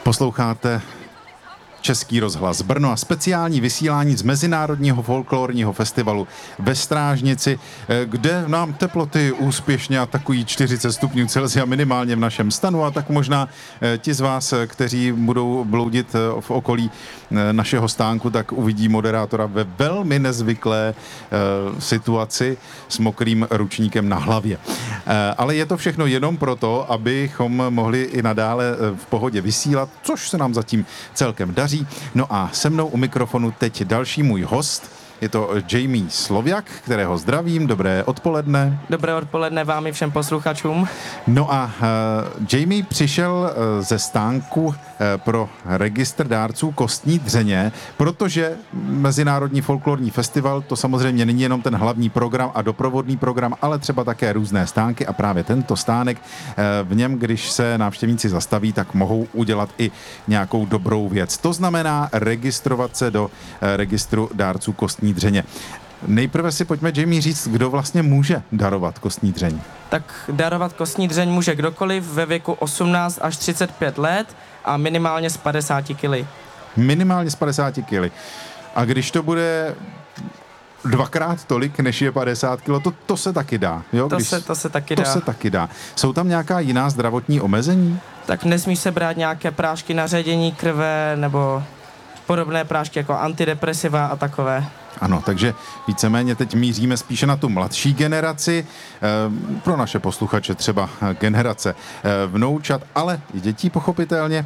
Posloucháte Český rozhlas Brno a speciální vysílání z Mezinárodního folklorního festivalu ve Strážnici, kde nám teploty úspěšně atakují 40 stupňů Celsia minimálně v našem stanu, a tak možná ti z vás, kteří budou bloudit v okolí našeho stánku, tak uvidí moderátora ve velmi nezvyklé situaci s mokrým ručníkem na hlavě. Ale je to všechno jenom proto, abychom mohli i nadále v pohodě vysílat, což se nám zatím celkem daří. No a se mnou u mikrofonu teď další můj host. Je to Jamie Sloviak, kterého zdravím. Dobré odpoledne. Dobré odpoledne vám i všem posluchačům. No a Jamie přišel ze stánku pro registr dárců kostní dřeně, protože Mezinárodní folklorní festival to samozřejmě není jenom ten hlavní program a doprovodný program, ale třeba také různé stánky, a právě tento stánek, v něm, když se návštěvníci zastaví, tak mohou udělat i nějakou dobrou věc. To znamená registrovat se do registru dárců kostní dřeně. Nejprve si pojďme, Jamie, říct, kdo vlastně může darovat kostní dřeň. Tak darovat kostní dřeň může kdokoliv ve věku 18 až 35 let a minimálně z 50 kg. Minimálně z 50 kg. A když to bude dvakrát tolik, než je 50 kg, to se taky dá. Jo? To se taky To dá. se taky dá. Jsou tam nějaká jiná zdravotní omezení? Tak nesmí se brát nějaké prášky na ředění krve nebo podobné prášky jako antidepresiva a takové. Ano, takže víceméně teď míříme spíše na tu mladší generaci, pro naše posluchače třeba generace vnoučat, ale i dětí pochopitelně.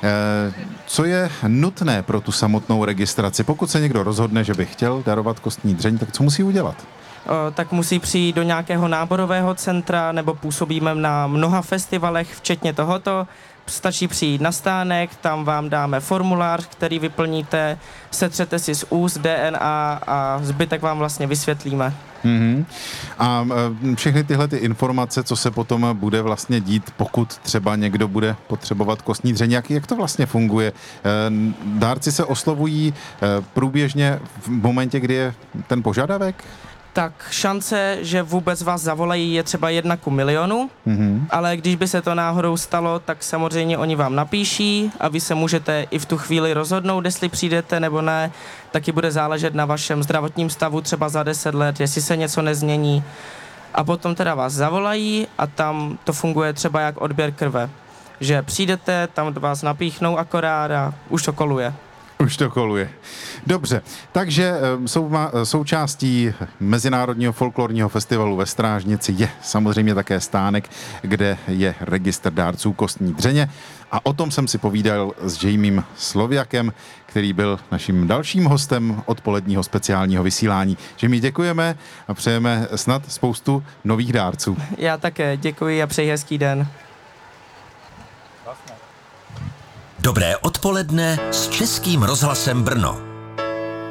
Co je nutné pro tu samotnou registraci? Pokud se někdo rozhodne, že by chtěl darovat kostní dřeň, tak co musí udělat? Tak musí přijít do nějakého náborového centra, nebo působíme na mnoha festivalech, včetně tohoto. Stačí přijít na stánek, tam vám dáme formulář, který vyplníte, setřete si z úst DNA a zbytek vám vlastně vysvětlíme. Mm-hmm. A všechny tyhle ty informace, co se potom bude vlastně dít, pokud třeba někdo bude potřebovat kostní dřeň, jak to vlastně funguje? Dárci se oslovují průběžně v momentě, kdy je ten požadavek? Tak šance, že vůbec vás zavolají, je třeba 1 ku milionu, ale když by se to náhodou stalo, tak samozřejmě oni vám napíší a vy se můžete i v tu chvíli rozhodnout, jestli přijdete nebo ne. Taky bude záležet na vašem zdravotním stavu třeba za 10 let, jestli se něco nezmění. A potom teda vás zavolají a tam to funguje třeba jak odběr krve. Že přijdete, tam vás napíchnou akorát a už to koluje. Už to koluje. Dobře, takže součástí Mezinárodního folklorního festivalu ve Strážnici je samozřejmě také stánek, kde je registr dárců kostní dřeně, a o tom jsem si povídal s Jamiem Sloviakem, který byl naším dalším hostem odpoledního speciálního vysílání. Jamie, děkujeme a přejeme snad spoustu nových dárců. Já také děkuji a přeji hezký den. Dobré odpoledne s Českým rozhlasem Brno.